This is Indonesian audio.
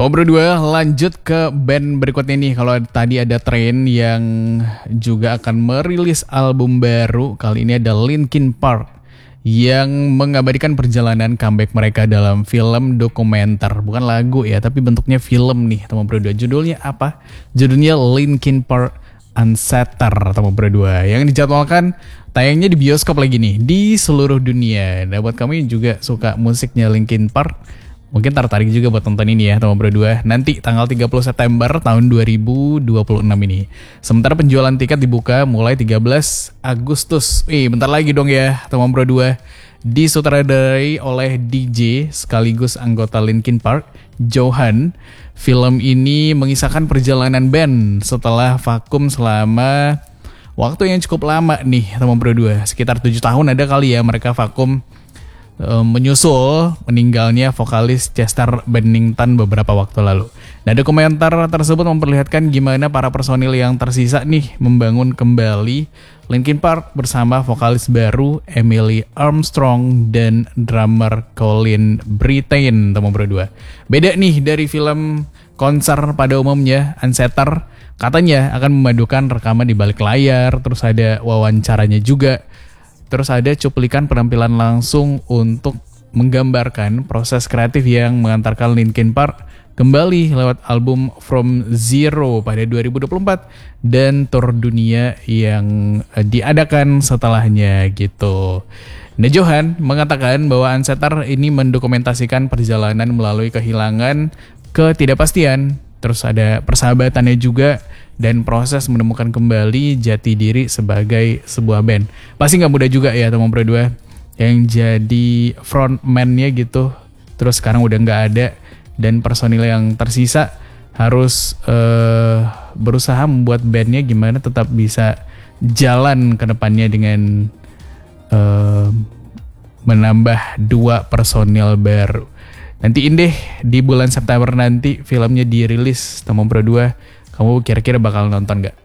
Tom berdua lanjut ke band berikutnya nih. Kalau tadi ada Train yang juga akan merilis album baru, kali ini ada Linkin Park yang mengabadikan perjalanan comeback mereka dalam film dokumenter. Bukan lagu ya, tapi bentuknya film nih Tom berdua. Judulnya apa? Judulnya Linkin Park Unsettled Tom berdua, yang dijadwalkan tayangnya di bioskop lagi nih di seluruh dunia. Nah buat kamu yang juga suka musiknya Linkin Park, mungkin tertarik juga buat nonton ini ya teman berdua. Nanti tanggal 30 September tahun 2026 ini. Sementara penjualan tiket dibuka mulai 13 Agustus. Bentar lagi dong ya teman berdua. Disutradarai oleh DJ sekaligus anggota Linkin Park, Johan. Film ini mengisahkan perjalanan band setelah vakum selama waktu yang cukup lama nih teman berdua. Sekitar 7 tahun ada kali ya mereka vakum, menyusul meninggalnya vokalis Chester Bennington beberapa waktu lalu. Nah, dokumenter tersebut memperlihatkan gimana para personil yang tersisa nih membangun kembali Linkin Park bersama vokalis baru Emily Armstrong dan drummer Colin Brittain teman berdua. Beda nih dari film konser pada umumnya, Unsettled katanya akan memadukan rekaman di balik layar, terus ada wawancaranya juga. Terus ada cuplikan penampilan langsung untuk menggambarkan proses kreatif yang mengantarkan Linkin Park kembali lewat album From Zero pada 2024 dan tour dunia yang diadakan setelahnya gitu. Nah Johan mengatakan bahwa Unsettled ini mendokumentasikan perjalanan melalui kehilangan, ketidakpastian, terus ada persahabatannya juga, dan proses menemukan kembali jati diri sebagai sebuah band. Pasti gak mudah juga ya teman berdua yang jadi frontman-nya gitu, terus sekarang udah gak ada, dan personil yang tersisa harus berusaha membuat bandnya gimana tetap bisa jalan ke depannya dengan menambah 2 personil baru. Nantiin deh di bulan September nanti filmnya dirilis teman berdua. Kamu kira-kira bakal nonton gak?